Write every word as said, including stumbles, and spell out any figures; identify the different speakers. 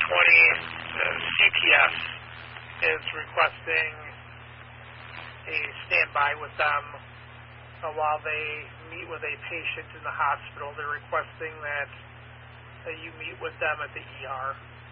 Speaker 1: twenty, uh, C P S is requesting a standby with them uh, while they meet with a patient in the hospital. They're requesting that uh, you meet with them at the E R.